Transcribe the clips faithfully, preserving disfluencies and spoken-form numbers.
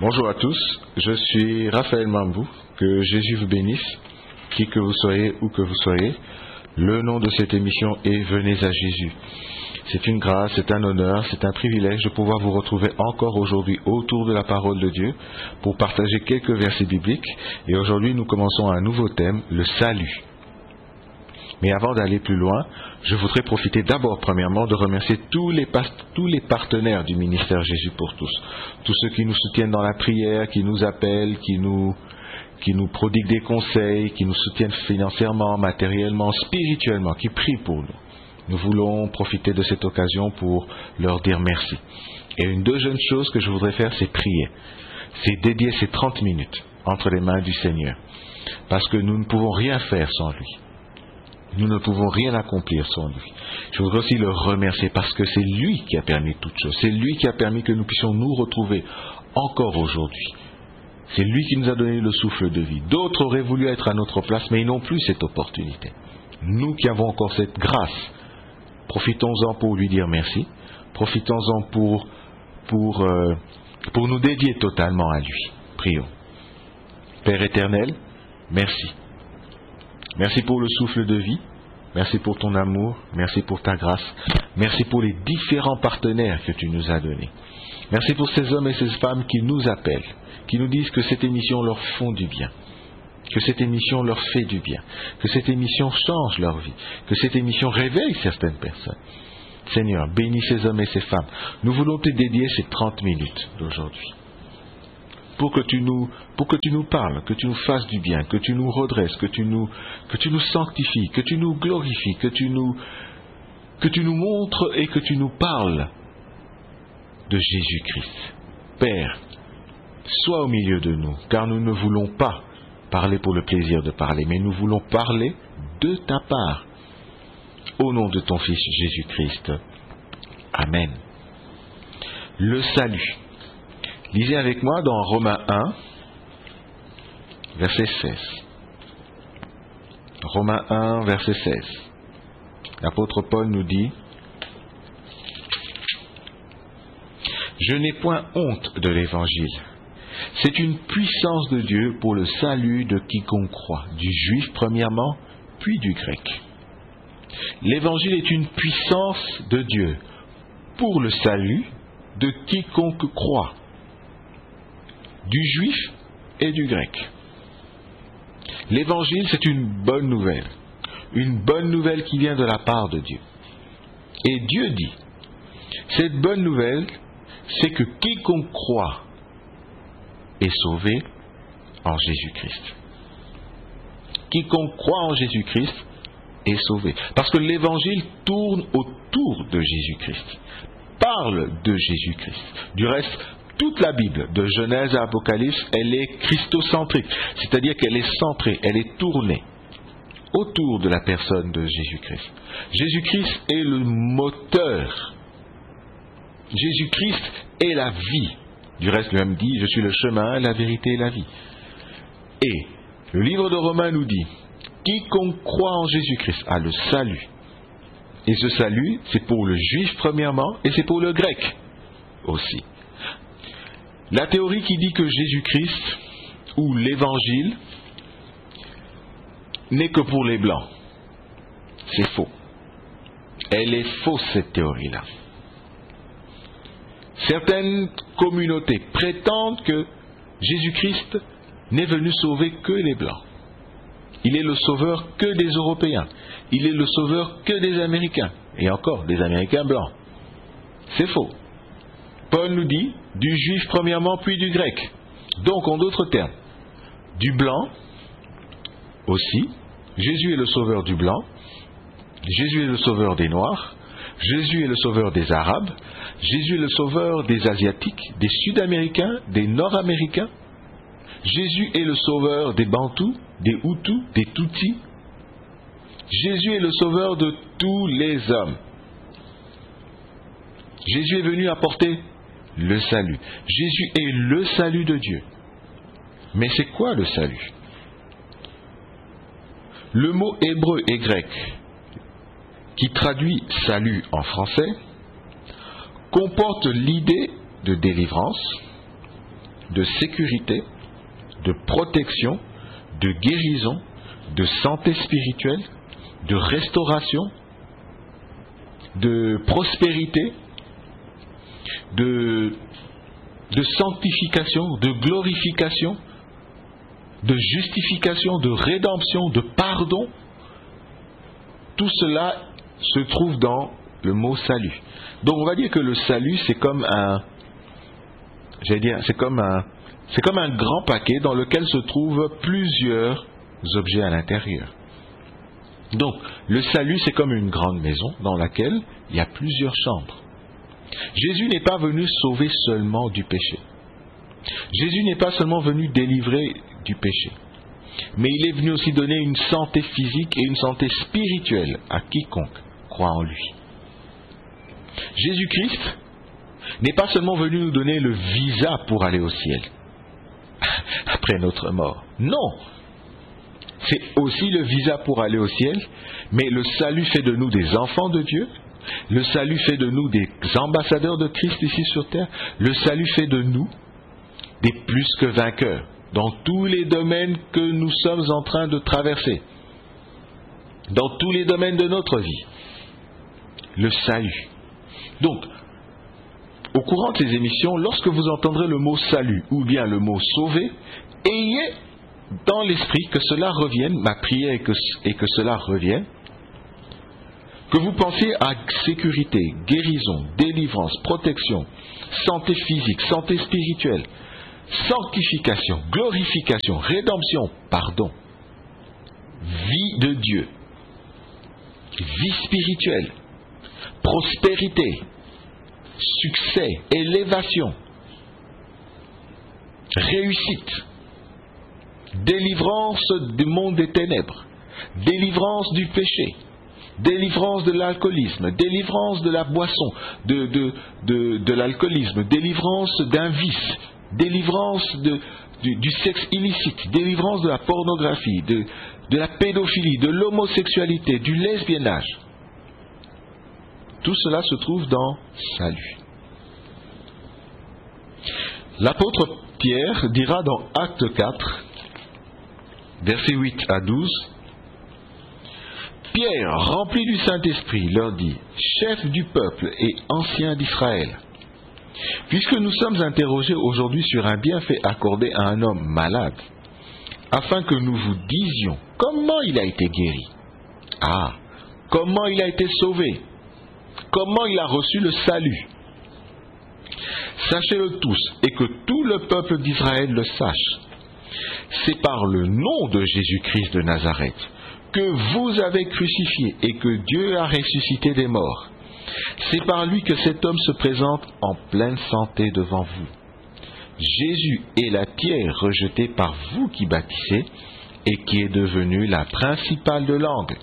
Bonjour à tous, je suis Raphaël Mambou, que Jésus vous bénisse, qui que vous soyez, où que vous soyez. Le nom de cette émission est Venez à Jésus. C'est une grâce, c'est un honneur, c'est un privilège de pouvoir vous retrouver encore aujourd'hui autour de la parole de Dieu pour partager quelques versets bibliques. Et aujourd'hui, nous commençons un nouveau thème, le salut. Mais avant d'aller plus loin, je voudrais profiter d'abord, premièrement, de remercier tous les, past- tous les partenaires du ministère Jésus pour tous. Tous ceux qui nous soutiennent dans la prière, qui nous appellent, qui nous, qui nous prodiguent des conseils, qui nous soutiennent financièrement, matériellement, spirituellement, qui prient pour nous. Nous voulons profiter de cette occasion pour leur dire merci. Et une deuxième chose que je voudrais faire, c'est prier. C'est dédier ces trente minutes entre les mains du Seigneur. Parce que nous ne pouvons rien faire sans lui. Nous ne pouvons rien accomplir sans lui. Je voudrais aussi le remercier parce que c'est lui qui a permis toutes choses. C'est lui qui a permis que nous puissions nous retrouver encore aujourd'hui. C'est lui qui nous a donné le souffle de vie. D'autres auraient voulu être à notre place, mais ils n'ont plus cette opportunité. Nous qui avons encore cette grâce, profitons-en pour lui dire merci. Profitons-en pour, pour, euh, pour nous dédier totalement à lui. Prions. Père éternel, merci. Merci pour le souffle de vie, merci pour ton amour, merci pour ta grâce, merci pour les différents partenaires que tu nous as donnés. Merci pour ces hommes et ces femmes qui nous appellent, qui nous disent que cette émission leur font du bien, que cette émission leur fait du bien, que cette émission change leur vie, que cette émission réveille certaines personnes. Seigneur, bénis ces hommes et ces femmes. Nous voulons te dédier ces trente minutes d'aujourd'hui. Pour que tu nous, pour que tu nous parles, que tu nous fasses du bien, que tu nous redresses, que tu nous, que tu nous sanctifies, que tu nous glorifies, que tu nous, que tu nous montres et que tu nous parles de Jésus-Christ. Père, sois au milieu de nous, car nous ne voulons pas parler pour le plaisir de parler, mais nous voulons parler de ta part. Au nom de ton Fils Jésus-Christ. Amen. Le salut. Lisez avec moi dans Romains un, verset seize. Romains un, verset seize. L'apôtre Paul nous dit: « Je n'ai point honte de l'Évangile. C'est une puissance de Dieu pour le salut de quiconque croit, du juif premièrement, puis du grec. » L'Évangile est une puissance de Dieu pour le salut de quiconque croit, du juif et du grec. L'évangile, c'est une bonne nouvelle. Une bonne nouvelle qui vient de la part de Dieu. Et Dieu dit, cette bonne nouvelle, c'est que quiconque croit est sauvé en Jésus-Christ. Quiconque croit en Jésus-Christ est sauvé. Parce que l'évangile tourne autour de Jésus-Christ. Parle de Jésus-Christ. Du reste, toute la Bible, de Genèse à Apocalypse, elle est christocentrique, c'est-à-dire qu'elle est centrée, elle est tournée autour de la personne de Jésus-Christ. Jésus-Christ est le moteur. Jésus-Christ est la vie. Du reste, lui-même dit, je suis le chemin, la vérité et la vie. Et le livre de Romains nous dit, quiconque croit en Jésus-Christ a le salut. Et ce salut, c'est pour le juif premièrement, et c'est pour le grec aussi. La théorie qui dit que Jésus-Christ, ou l'Évangile, n'est que pour les Blancs, c'est faux. Elle est fausse, cette théorie-là. Certaines communautés prétendent que Jésus-Christ n'est venu sauver que les Blancs. Il est le sauveur que des Européens. Il est le sauveur que des Américains. Et encore, des Américains blancs. C'est faux. Paul nous dit, du juif premièrement, puis du grec. Donc, en d'autres termes, du blanc aussi. Jésus est le sauveur du blanc. Jésus est le sauveur des noirs. Jésus est le sauveur des arabes. Jésus est le sauveur des asiatiques, des sud-américains, des nord-américains. Jésus est le sauveur des bantous, des hutus, des tutsis. Jésus est le sauveur de tous les hommes. Jésus est venu apporter le salut. Jésus est le salut de Dieu. Mais c'est quoi le salut? Le mot hébreu et grec qui traduit salut en français comporte l'idée de délivrance, de sécurité, de protection, de guérison, de santé spirituelle, de restauration, de prospérité, de, de sanctification, de glorification, de justification, de rédemption, de pardon. Tout cela se trouve dans le mot salut. Donc on va dire que le salut c'est comme un, j'allais dire, c'est comme un, c'est comme un grand paquet dans lequel se trouvent plusieurs objets à l'intérieur. Donc le salut c'est comme une grande maison dans laquelle il y a plusieurs chambres. Jésus n'est pas venu sauver seulement du péché. Jésus n'est pas seulement venu délivrer du péché, mais il est venu aussi donner une santé physique et une santé spirituelle à quiconque croit en lui. Jésus-Christ n'est pas seulement venu nous donner le visa pour aller au ciel après notre mort. Non, c'est aussi le visa pour aller au ciel, mais le salut fait de nous des enfants de Dieu. Le salut fait de nous des ambassadeurs de Christ ici sur terre. Le salut fait de nous des plus que vainqueurs dans tous les domaines que nous sommes en train de traverser, dans tous les domaines de notre vie. Le salut. Donc, au courant de ces émissions, lorsque vous entendrez le mot salut ou bien le mot sauver, ayez dans l'esprit que cela revienne, ma prière est que, est que cela revienne, que vous pensiez à sécurité, guérison, délivrance, protection, santé physique, santé spirituelle, sanctification, glorification, rédemption, pardon, vie de Dieu, vie spirituelle, prospérité, succès, élévation, réussite, délivrance du monde des ténèbres, délivrance du péché, délivrance de l'alcoolisme, délivrance de la boisson, de, de, de, de l'alcoolisme, délivrance d'un vice, délivrance de, du, du sexe illicite, délivrance de la pornographie, de, de la pédophilie, de l'homosexualité, du lesbiennage. Tout cela se trouve dans salut. L'apôtre Pierre dira dans Acte quatre, versets huit à douze, Pierre, rempli du Saint-Esprit, leur dit, chef du peuple et ancien d'Israël, puisque nous sommes interrogés aujourd'hui sur un bienfait accordé à un homme malade, afin que nous vous disions comment il a été guéri, ah, comment il a été sauvé, comment il a reçu le salut. Sachez-le tous, et que tout le peuple d'Israël le sache. C'est par le nom de Jésus-Christ de Nazareth que vous avez crucifié et que Dieu a ressuscité des morts. C'est par lui que cet homme se présente en pleine santé devant vous. Jésus est la pierre rejetée par vous qui bâtissez et qui est devenue la principale de l'angle.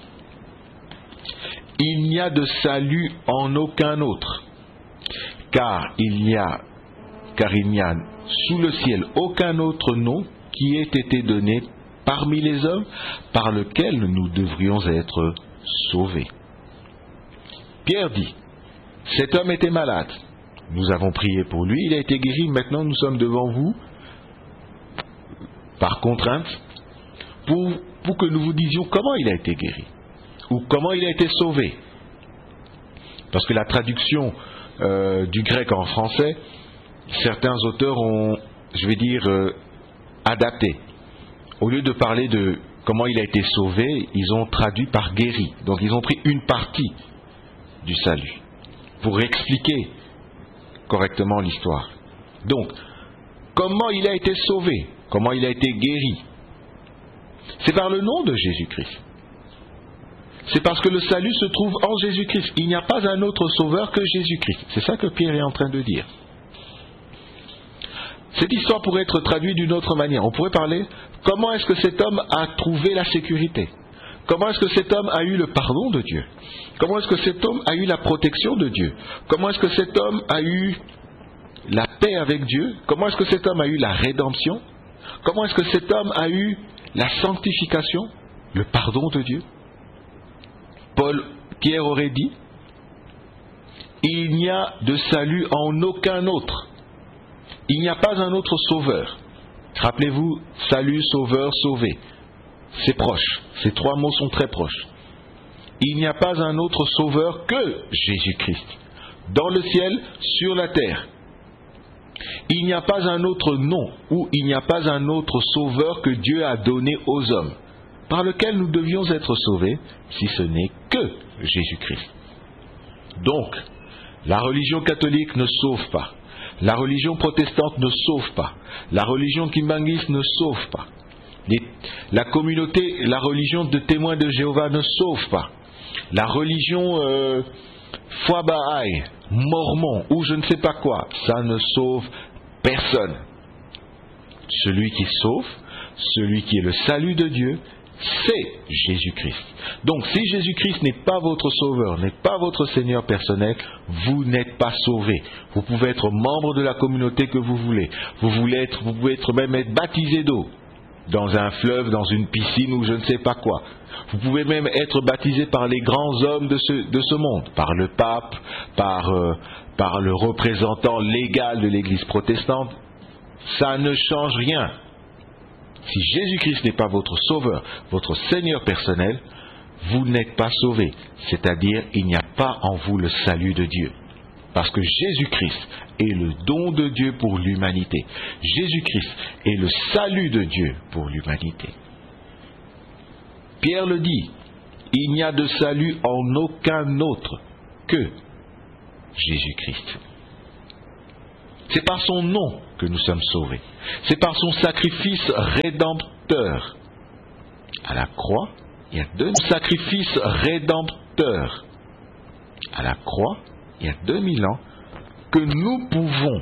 Il n'y a de salut en aucun autre, car il n'y a, car il n'y a sous le ciel aucun autre nom qui ait été donné parmi les hommes par lequel nous devrions être sauvés. Pierre dit, cet homme était malade, nous avons prié pour lui, il a été guéri, maintenant nous sommes devant vous, par contrainte, pour, pour que nous vous disions comment il a été guéri, ou comment il a été sauvé. Parce que la traduction euh, du grec en français, certains auteurs ont, je vais dire, euh, adapté. Au lieu de parler de comment il a été sauvé, ils ont traduit par guéri. Donc ils ont pris une partie du salut pour expliquer correctement l'histoire. Donc, comment il a été sauvé, comment il a été guéri, c'est par le nom de Jésus-Christ. C'est parce que le salut se trouve en Jésus-Christ. Il n'y a pas un autre sauveur que Jésus-Christ. C'est ça que Pierre est en train de dire. Cette histoire pourrait être traduite d'une autre manière. On pourrait parler, comment est-ce que cet homme a trouvé la sécurité? Comment est-ce que cet homme a eu le pardon de Dieu? Comment est-ce que cet homme a eu la protection de Dieu? Comment est-ce que cet homme a eu la paix avec Dieu? Comment est-ce que cet homme a eu la rédemption? Comment est-ce que cet homme a eu la sanctification, le pardon de Dieu? Paul, Pierre aurait dit, il n'y a de salut en aucun autre, Il n'y a pas un autre sauveur. Rappelez-vous, salut, sauveur, sauvé. C'est proche. Ces trois mots sont très proches. Il n'y a pas un autre sauveur que Jésus-Christ. Dans le ciel, sur la terre. Il n'y a pas un autre nom ou il n'y a pas un autre sauveur que Dieu a donné aux hommes, par lequel nous devions être sauvés, si ce n'est que Jésus-Christ. Donc, la religion catholique ne sauve pas. La religion protestante ne sauve pas. La religion kimbanguiste ne sauve pas. Les, la communauté, la religion de témoins de Jéhovah ne sauve pas. La religion euh, foi Bahaï, mormon ou je ne sais pas quoi, ça ne sauve personne. Celui qui sauve, celui qui est le salut de Dieu, c'est Jésus-Christ. Donc si Jésus-Christ n'est pas votre sauveur, n'est pas votre Seigneur personnel, vous n'êtes pas sauvé. Vous pouvez être membre de la communauté que vous voulez. Vous, voulez être, vous pouvez être même être baptisé d'eau, dans un fleuve, dans une piscine ou je ne sais pas quoi. Vous pouvez même être baptisé par les grands hommes de ce, de ce monde, par le pape, par, euh, par le représentant légal de l'Église protestante. Ça ne change rien. Si Jésus-Christ n'est pas votre sauveur, votre Seigneur personnel, vous n'êtes pas sauvé. C'est-à-dire, il n'y a pas en vous le salut de Dieu. Parce que Jésus-Christ est le don de Dieu pour l'humanité. Jésus-Christ est le salut de Dieu pour l'humanité. Pierre le dit, il n'y a de salut en aucun autre que Jésus-Christ. C'est par son nom que nous sommes sauvés. C'est par son sacrifice rédempteur. À la croix, il y a deux sacrifices rédempteurs. À la croix, il y a deux mille ans, que nous pouvons